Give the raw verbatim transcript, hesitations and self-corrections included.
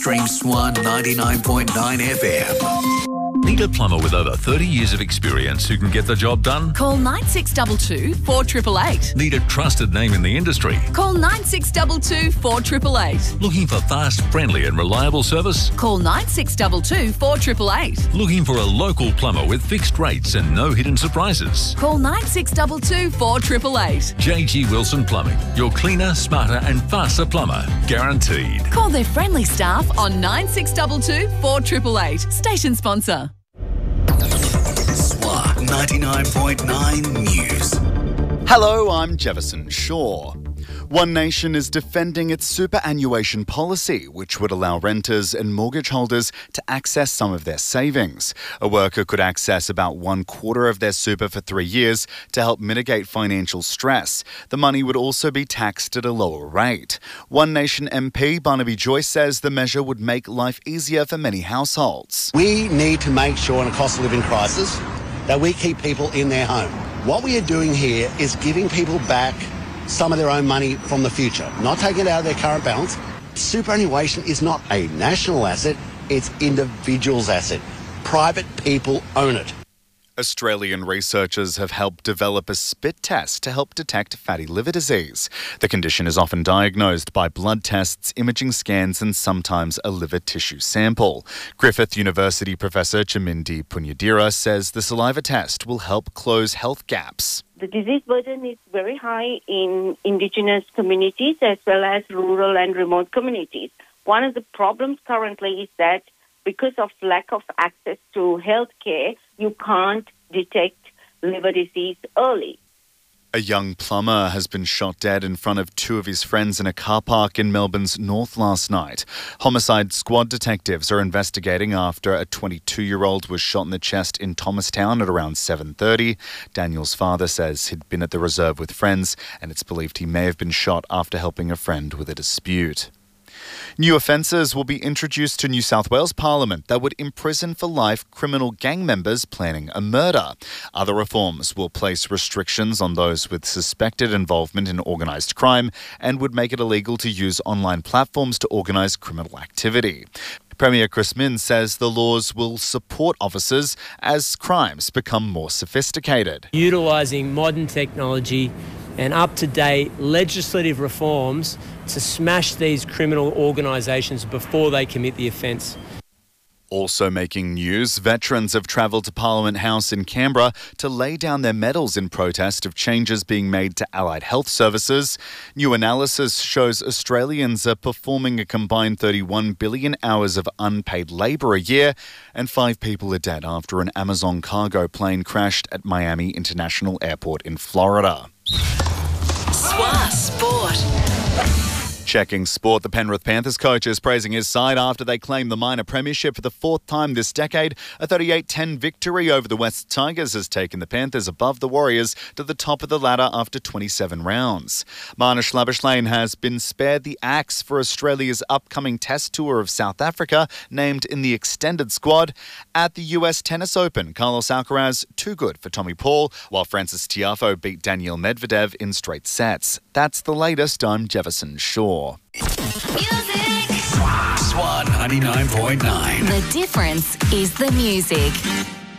Stream Swan ninety-nine point nine F M. Need a plumber with over thirty years of experience who can get the job done? Call nine six two two, four eight eight eight. Need a trusted name in the industry? Call nine six two two, four eight eight eight. Looking for fast, friendly and reliable service? Call nine six two two, four eight eight eight. Looking for a local plumber with fixed rates and no hidden surprises? Call nine six two two, four eight eight eight. J G Wilson Plumbing, your cleaner, smarter and faster plumber. Guaranteed. Call their friendly staff on nine six two two, four eight eight eight. Station sponsor. Swan ninety-nine point nine News. Hello, I'm Jefferson Shaw. One Nation is defending its superannuation policy, which would allow renters and mortgage holders to access some of their savings. A worker could access about one quarter of their super for three years to help mitigate financial stress. The money would also be taxed at a lower rate. One Nation M P Barnaby Joyce says the measure would make life easier for many households. We need to make sure in a cost of living crisis that we keep people in their home. What we are doing here is giving people back some of their own money from the future, not taking it out of their current balance. Superannuation is not a national asset, it's individuals' asset. Private people own it. Australian researchers have helped develop a spit test to help detect fatty liver disease. The condition is often diagnosed by blood tests, imaging scans and sometimes a liver tissue sample. Griffith University Professor Chamindi Punyadira says the saliva test will help close health gaps. The disease burden is very high in Indigenous communities as well as rural and remote communities. One of the problems currently is that because of lack of access to health care, you can't detect liver disease early. A young plumber has been shot dead in front of two of his friends in a car park in Melbourne's north last night. Homicide squad detectives are investigating after a twenty-two-year-old was shot in the chest in Thomastown at around seven thirty. Daniel's father says he'd been at the reserve with friends and it's believed he may have been shot after helping a friend with a dispute. New offences will be introduced to New South Wales Parliament that would imprison for life criminal gang members planning a murder. Other reforms will place restrictions on those with suspected involvement in organised crime and would make it illegal to use online platforms to organise criminal activity. Premier Chris Minns says the laws will support officers as crimes become more sophisticated. Utilising modern technology and up-to-date legislative reforms to smash these criminal organisations before they commit the offence. Also making news, veterans have travelled to Parliament House in Canberra to lay down their medals in protest of changes being made to allied health services. New analysis shows Australians are performing a combined thirty-one billion hours of unpaid labour a year, and five people are dead after an Amazon cargo plane crashed at Miami International Airport in Florida. Swa Sport. Checking sport, the Penrith Panthers coach is praising his side after they claimed the minor premiership for the fourth time this decade. A thirty-eight ten victory over the West Tigers has taken the Panthers above the Warriors to the top of the ladder after twenty-seven rounds. Marnus Labuschagne has been spared the axe for Australia's upcoming test tour of South Africa, named in the extended squad. At the U S Tennis Open, Carlos Alcaraz too good for Tommy Paul, while Francis Tiafoe beat Daniil Medvedev in straight sets. That's the latest. I'm Jefferson Shaw. Swan ninety-nine point nine. The difference is the music.